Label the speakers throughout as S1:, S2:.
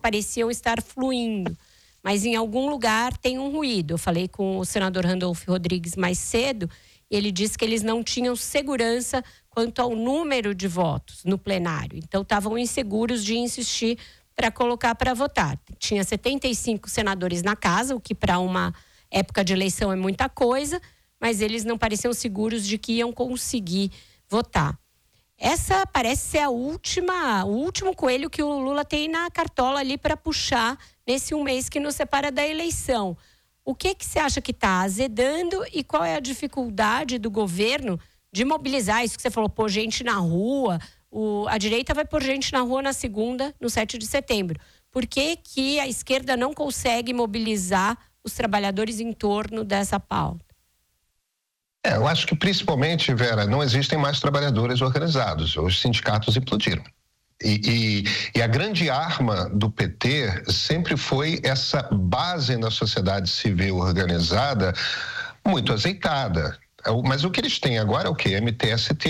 S1: pareciam estar fluindo. Mas em algum lugar tem um ruído. Eu falei com o senador Randolfo Rodrigues mais cedo, e ele disse que eles não tinham segurança quanto ao número de votos no plenário. Então, estavam inseguros de insistir para colocar para votar. Tinha 75 senadores na casa, o que para uma época de eleição é muita coisa, mas eles não pareciam seguros de que iam conseguir votar. Essa parece ser o último coelho que o Lula tem na cartola ali para puxar nesse um mês que nos separa da eleição. O que você acha que está azedando e qual é a dificuldade do governo de mobilizar isso que você falou, pôr gente na rua? A direita vai pôr gente na rua na segunda, no 7 de setembro. Por que a esquerda não consegue mobilizar os trabalhadores em torno dessa pauta?
S2: Eu acho que principalmente, Vera, não existem mais trabalhadores organizados. Os sindicatos implodiram. E a grande arma do PT sempre foi essa base na sociedade civil organizada muito azeitada. Mas o que eles têm agora é o quê? MTST,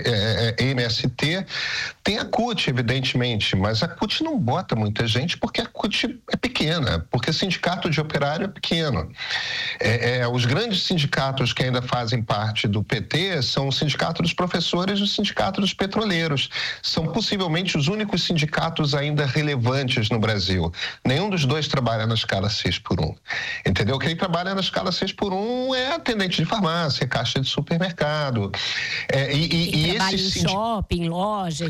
S2: MST, tem a CUT, evidentemente, mas a CUT não bota muita gente porque a CUT é pequena, porque sindicato de operário é pequeno. Os grandes sindicatos que ainda fazem parte do PT são o sindicato dos professores e o sindicato dos petroleiros. São possivelmente os únicos sindicatos ainda relevantes no Brasil. Nenhum dos dois trabalha na escala 6x1. Entendeu? Quem trabalha na escala 6x1 é atendente de farmácia, caixa de supermercado.
S1: Quem trabalha em shopping, loja.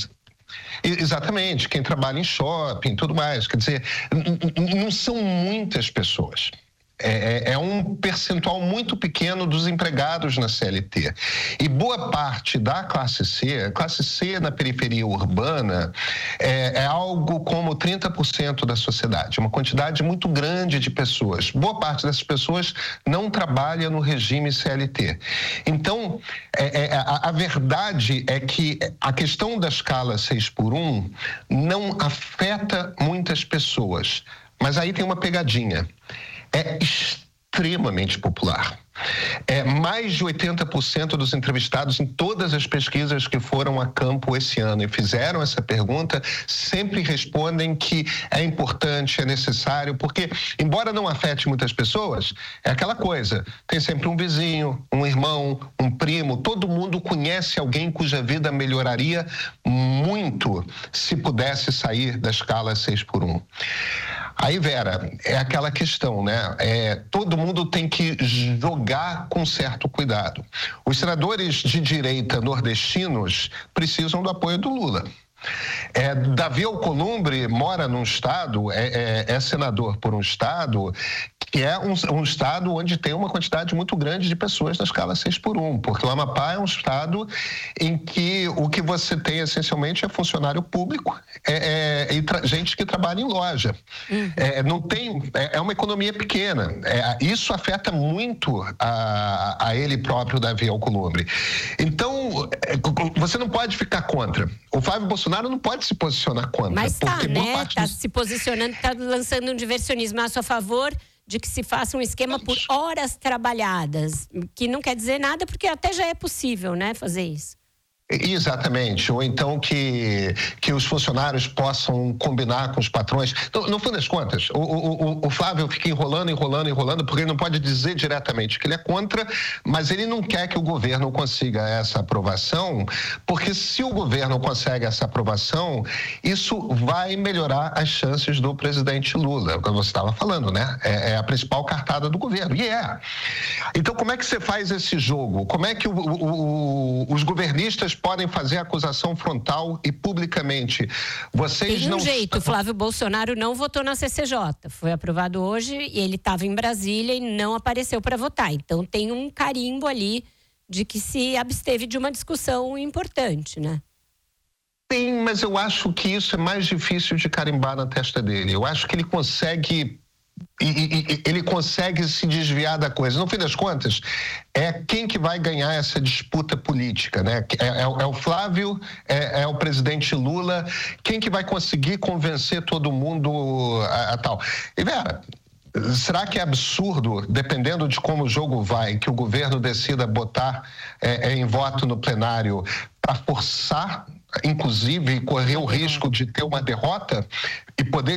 S2: Exatamente, quem trabalha em shopping, tudo mais. Quer dizer, não são muitas pessoas. É um percentual muito pequeno dos empregados na CLT. E boa parte da classe C na periferia urbana, é algo como 30% da sociedade, uma quantidade muito grande de pessoas. Boa parte dessas pessoas não trabalha no regime CLT. Então, a verdade é que a questão da escala 6x1 não afeta muitas pessoas. Mas aí tem uma pegadinha. É extremamente popular. Mais de 80% dos entrevistados em todas as pesquisas que foram a campo esse ano e fizeram essa pergunta, sempre respondem que é importante, é necessário, porque, embora não afete muitas pessoas, é aquela coisa, tem sempre um vizinho, um irmão, um primo, todo mundo conhece alguém cuja vida melhoraria muito se pudesse sair da escala 6x1. Aí, Vera, é aquela questão, né? Todo mundo tem que jogar com certo cuidado. Os senadores de direita nordestinos precisam do apoio do Lula. Davi Alcolumbre mora num estado, é senador por um estado que é um estado onde tem uma quantidade muito grande de pessoas na escala 6x1, porque o Amapá é um estado em que o que você tem essencialmente é funcionário público e gente que trabalha em loja. Não tem, é uma economia pequena. Isso afeta muito a ele próprio, Davi Alcolumbre. Então, você não pode ficar contra. O Flávio Bolsonaro não pode se posicionar contra.
S1: Mas tá se posicionando, tá lançando um diversionismo a seu favor de que se faça um esquema por horas trabalhadas, que não quer dizer nada, porque até já é possível, né, fazer isso.
S2: Exatamente, ou então que os funcionários possam combinar com os patrões. No fim das contas, o Flávio fica enrolando, porque ele não pode dizer diretamente que ele é contra, mas ele não quer que o governo consiga essa aprovação, porque se o governo consegue essa aprovação, isso vai melhorar as chances do presidente Lula, como você estava falando, né? É a principal cartada do governo, e Então, como é que você faz esse jogo? Como é que os governistas podem fazer acusação frontal e publicamente?
S1: Tem um jeito, Flávio Bolsonaro não votou na CCJ, foi aprovado hoje e ele estava em Brasília e não apareceu para votar, então tem um carimbo ali de que se absteve de uma discussão importante, né?
S2: Sim, mas eu acho que isso é mais difícil de carimbar na testa dele. Eu acho que ele consegue se desviar da coisa. No fim das contas, é quem que vai ganhar essa disputa política, né? É o Flávio, é o presidente Lula, quem que vai conseguir convencer todo mundo a tal. E Vera, será que é absurdo, dependendo de como o jogo vai, que o governo decida botar em voto no plenário para forçar, inclusive, correr o risco de ter uma derrota e poder